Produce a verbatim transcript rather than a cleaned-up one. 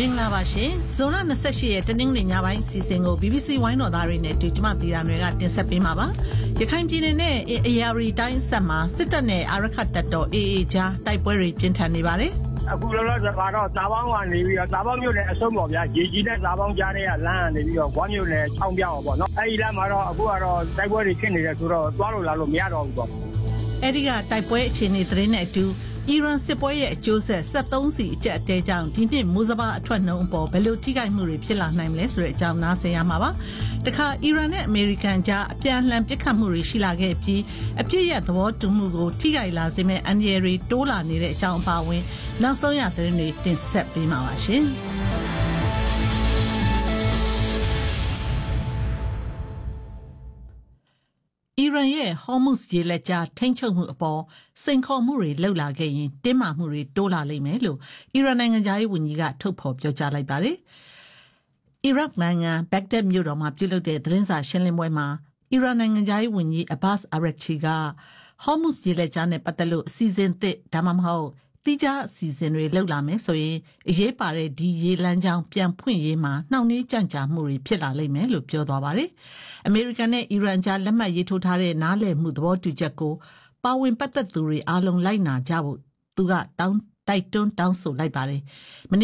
င်္ဂလာပါရှင်ဇွန်လ၂၈ရက်တနင်္ဂနွေညပိုင်းစီစဉ်ကို B B C ဝိုင်းတော်သားတွေနဲ့တူကျမတီတာတွေကတင်ဆက်ပေးမှာပါရခိုင်ပြည်နယ်နဲ့အရာရီတိုင်းဆက်မှာစစ်တပ်နဲ့အာရခတ်တပ်တော် A A ကြားတိုက်ပွဲတွေပြင်းထန်နေပါတယ်အခုလောလောဆယ်ကတော့တာပေါင်းကနေပြီးတော့တာပေါင်းမြို့နယ်အစုံပေါ့ဗျာရေကြီးတဲ့တာပေါင်းကြားတဲ့ကလမ်းကနေပြီးတော့ဘွားမြို့နယ်ချောင်းပြောင်းပေါ့နော်အဲဒီလမ်းမှာတော့အခုကတော့တိုက်ပွဲတွေဖြစ်နေတယ်ဆိုတော့သွားလို့လာလို့မရတော့ဘူးပေါ့အဲဒီကတိုက်ပွဲအခြေအနေသတင်းနဲ့အတူအီရန်စစ်ပွဲရဲ့အကျိုးဆက်ဆက်သုံးစီအကျက်အတဲကြောင့်ဒီနှစ်မိုးစဘာအထွက်နှုန်းအပေါ်ဘယ်လိုထိခိုက်မှုတွေဖြစ်လာနိုင်မလဲဆိုတဲ့အကြောင်းနားဆင်ရမှာပါတခါအီရန်နဲ့အမေရိကန်ကြားအပြန်အလှန်ပစ်ခတ်မှုတွေရှိလာခဲ့ပြီးအပြစ်ရသဘောတူမှုကိုထိခိုက်လာစေမဲ့အန်ဒီရီတိုးလာနေတဲ့အကြောင်းအပါအဝင်နောက်ဆုံးရသတင်းတွေတင်ဆက်ပေးမှာပါရှင်အီရန်ရဲ့ဟော်မုစ်ရေလက်ကြားထိန်းချုပ်မှုအပေါ်စိန်ခေါ်မှုတွေလှုပ်လာခဲ့ရင်တင်းမာမှုတွေတိုးလာလိမ့်မယ်လို့အီရန်နိုင်ငံသားရေးဝန်ကြီးကထုတ်ဖော်ပြောကြားလိုက်ပါတယ်။အီရတ်နိုင်ငံဘက်ဂဒက်မြို့တော်မှာပြုလုပ်တဲ့သတင်းစာရှင်းလင်းပွဲမှာအီရန်နိုင်ငံသားရေးဝန်ကြီးအဘတ်အာရက်ချီကဟော်မုစ်ရေလက်ကြားနဲ့ပတ်သက်လို့အစီအစဉ်သစ်ဒါမှမဟုတ်တိကျအစီအစဉ်တွေလှုပ်လာမယ်ဆိုရင်အရေးပါတဲ့ဒီရေလမ်းကြောင်းပြန်ဖွင့်ရေးမှာနှောင့်နှေးကြန့်ကြာမှုတွေဖြစ်လာလိမ့်မယ်လို့ပြောသွားပါတယ်။အမေရိကန်နဲ့အီရန်ကြားလက်မှတ်ရေးထိုးထားတဲ့နားလည်မှုသဘောတူချက်ကိုပါဝင်ပတ်သက်သူတွေအားလုံးလိုက်နာကြဖို့သူကတောင်းတိုက်တွန်းတောင်းဆိုလိုက်ပါတယ်။